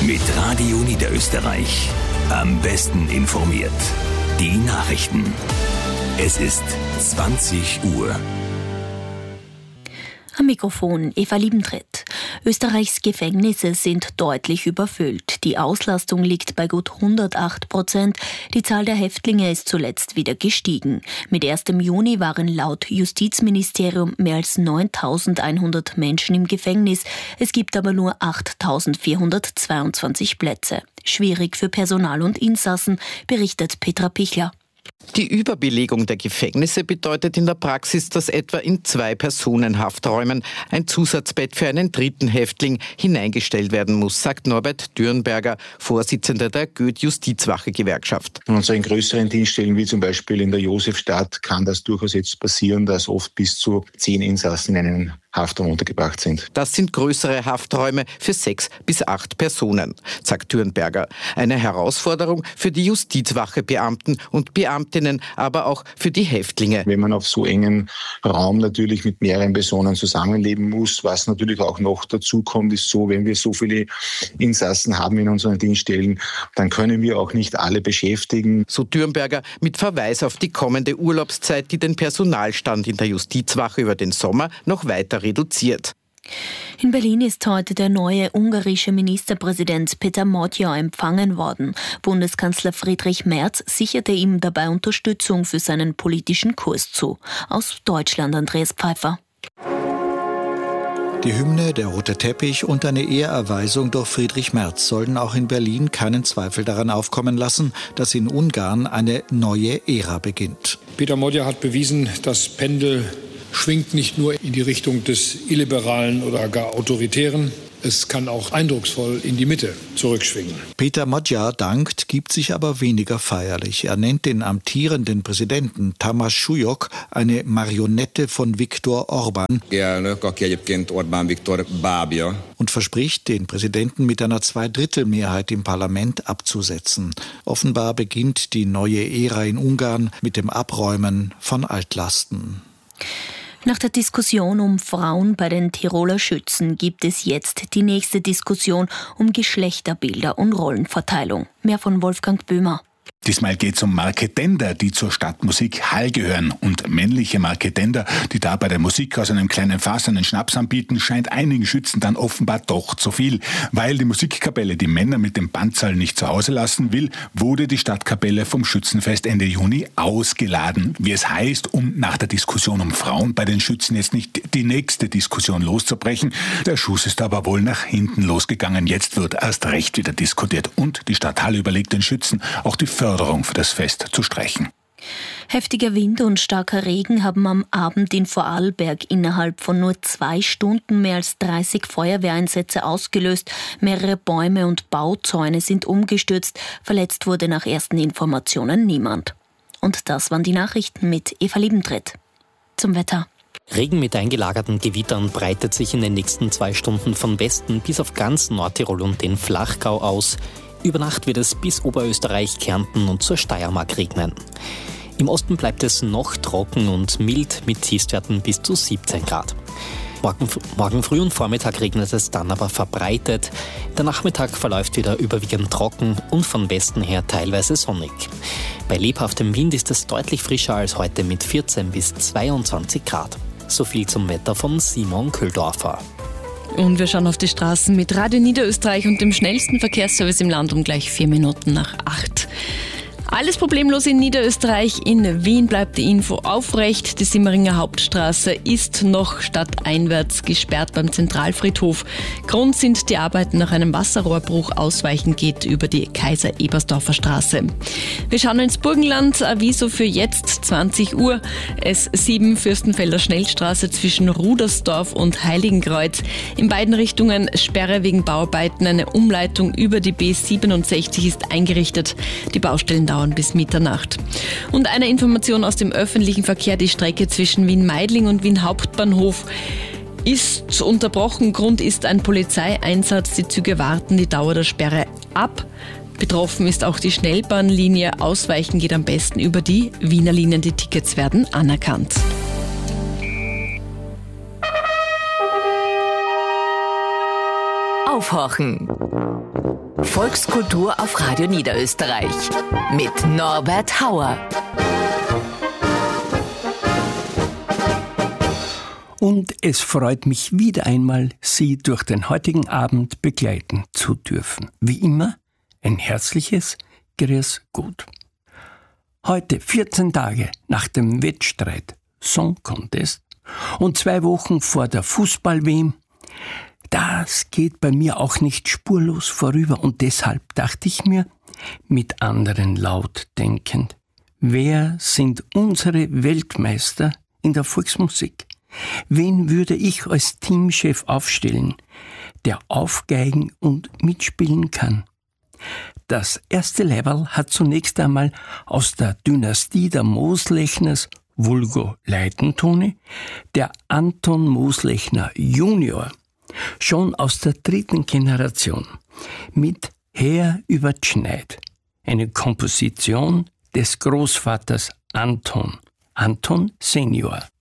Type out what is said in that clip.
Mit Radio Niederösterreich. Am besten informiert. Die Nachrichten. Es ist 20 Uhr. Am Mikrofon Eva Liebentritt. Österreichs Gefängnisse sind deutlich überfüllt. Die Auslastung liegt bei gut 108%. Die Zahl der Häftlinge ist zuletzt wieder gestiegen. Mit 1. Juni waren laut Justizministerium mehr als 9.100 Menschen im Gefängnis. Es gibt aber nur 8.422 Plätze. Schwierig für Personal und Insassen, berichtet Petra Pichler. Die Überbelegung der Gefängnisse bedeutet in der Praxis, dass etwa in 2 Personenhafträumen ein Zusatzbett für einen dritten Häftling hineingestellt werden muss, sagt Norbert Dürnberger, Vorsitzender der Goethe-Justizwache-Gewerkschaft. In unseren größeren Dienststellen, wie zum Beispiel in der Josefstadt, kann das durchaus jetzt passieren, dass oft bis zu 10 Insassen in einem Haftraum untergebracht sind. Das sind größere Hafträume für 6 bis 8 Personen, sagt Dürnberger. Eine Herausforderung für die Justizwache-Beamten und Beamtinnen, aber auch für die Häftlinge. Wenn man auf so engen Raum natürlich mit mehreren Personen zusammenleben muss, was natürlich auch noch dazu kommt, ist so, wenn wir so viele Insassen haben in unseren Dienststellen, dann können wir auch nicht alle beschäftigen. So Dürnberger mit Verweis auf die kommende Urlaubszeit, die den Personalstand in der Justizwache über den Sommer noch weiter reduziert. In Berlin ist heute der neue ungarische Ministerpräsident Péter Magyar empfangen worden. Bundeskanzler Friedrich Merz sicherte ihm dabei Unterstützung für seinen politischen Kurs zu. Aus Deutschland Andreas Pfeiffer. Die Hymne, der rote Teppich und eine Ehrerweisung durch Friedrich Merz sollten auch in Berlin keinen Zweifel daran aufkommen lassen, dass in Ungarn eine neue Ära beginnt. Péter Magyar hat bewiesen, das Pendel schwingt nicht nur in die Richtung des Illiberalen oder gar Autoritären, es kann auch eindrucksvoll in die Mitte zurückschwingen. Péter Magyar dankt, gibt sich aber weniger feierlich. Er nennt den amtierenden Präsidenten Tamás Súlyog eine Marionette von Viktor Orbán und verspricht, den Präsidenten mit einer Zweidrittelmehrheit im Parlament abzusetzen. Offenbar beginnt die neue Ära in Ungarn mit dem Abräumen von Altlasten. Nach der Diskussion um Frauen bei den Tiroler Schützen gibt es jetzt die nächste Diskussion um Geschlechterbilder und Rollenverteilung. Mehr von Wolfgang Böhmer. Diesmal geht es um Marketender, die zur Stadtmusik Hall gehören. Und männliche Marketender, die da bei der Musik aus einem kleinen Fass einen Schnaps anbieten, scheint einigen Schützen dann offenbar doch zu viel. Weil die Musikkapelle die Männer mit dem Bandzal nicht zu Hause lassen will, wurde die Stadtkapelle vom Schützenfest Ende Juni ausgeladen. Wie es heißt, um nach der Diskussion um Frauen bei den Schützen jetzt nicht die nächste Diskussion loszubrechen. Der Schuss ist aber wohl nach hinten losgegangen. Jetzt wird erst recht wieder diskutiert. Und die Stadthalle überlegt den Schützen, auch die Förderung für das Fest zu streichen. Heftiger Wind und starker Regen haben am Abend in Vorarlberg innerhalb von nur 2 Stunden mehr als 30 Feuerwehreinsätze ausgelöst. Mehrere Bäume und Bauzäune sind umgestürzt. Verletzt wurde nach ersten Informationen niemand. Und das waren die Nachrichten mit Eva Liebentritt. Zum Wetter. Regen mit eingelagerten Gewittern breitet sich in den nächsten 2 Stunden von Westen bis auf ganz Nordtirol und den Flachgau aus. Über Nacht wird es bis Oberösterreich, Kärnten und zur Steiermark regnen. Im Osten bleibt es noch trocken und mild mit Tiefstwerten bis zu 17 Grad. Morgen früh und Vormittag regnet es dann aber verbreitet. Der Nachmittag verläuft wieder überwiegend trocken und von Westen her teilweise sonnig. Bei lebhaftem Wind ist es deutlich frischer als heute mit 14 bis 22 Grad. So viel zum Wetter von Simon Köhldorfer. Und wir schauen auf die Straßen mit Radio Niederösterreich und dem schnellsten Verkehrsservice im Land um gleich 4 Minuten nach 8. Alles problemlos in Niederösterreich. In Wien bleibt die Info aufrecht. Die Simmeringer Hauptstraße ist noch stadteinwärts gesperrt beim Zentralfriedhof. Grund sind die Arbeiten nach einem Wasserrohrbruch. Ausweichen geht über die Kaiser-Ebersdorfer Straße. Wir schauen ins Burgenland. Aviso für jetzt 20 Uhr. S7 Fürstenfelder Schnellstraße zwischen Rudersdorf und Heiligenkreuz. In beiden Richtungen Sperre wegen Bauarbeiten. Eine Umleitung über die B67 ist eingerichtet. Die Baustellen dauern bis Mitternacht. Und eine Information aus dem öffentlichen Verkehr: Die Strecke zwischen Wien-Meidling und Wien-Hauptbahnhof ist unterbrochen. Grund ist ein Polizeieinsatz. Die Züge warten die Dauer der Sperre ab. Betroffen ist auch die Schnellbahnlinie. Ausweichen geht am besten über die Wiener Linien. Die Tickets werden anerkannt. Aufhorchen. Volkskultur auf Radio Niederösterreich mit Norbert Hauer. Und es freut mich wieder einmal, Sie durch den heutigen Abend begleiten zu dürfen. Wie immer, ein herzliches Grüß Gott. Heute, 14 Tage nach dem Wettstreit Song Contest und 2 Wochen vor der Fußball-WM, das geht bei mir auch nicht spurlos vorüber. Und deshalb dachte ich mir, mit anderen laut denkend, wer sind unsere Weltmeister in der Volksmusik? Wen würde ich als Teamchef aufstellen, der aufgeigen und mitspielen kann? Das erste Level hat zunächst einmal aus der Dynastie der Moslechners, vulgo Leitentoni, der Anton Moslechner Junior, schon aus der 3. Generation, mit Her über d'Schneid, eine Komposition des Großvaters Anton Senior.